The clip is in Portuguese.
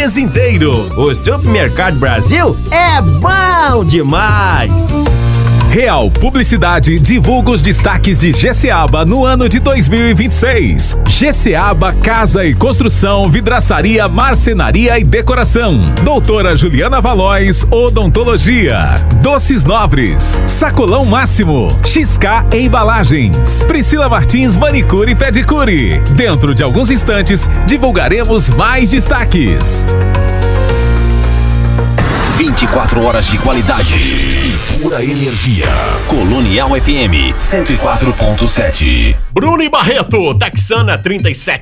mês inteiro. O Supermercado Brasil é bom demais! Real Publicidade divulga os destaques de GCABA no ano de 2026. GCABA Casa e Construção, Vidraçaria, Marcenaria e Decoração. Doutora Juliana Valois, Odontologia. Doces Nobres. Sacolão Máximo. XK Embalagens. Priscila Martins, Manicure e Pedicure. Dentro de alguns instantes, divulgaremos mais destaques. 24 horas de qualidade e pura energia. Colonial FM 104.7. Bruno e Barreto, Texana 37.